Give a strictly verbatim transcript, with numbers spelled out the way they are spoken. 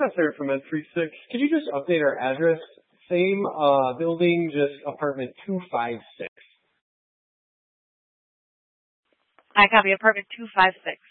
Professor from Ed three six. Could you just update our address? Same uh, building, just apartment two five six. I copy apartment two five six.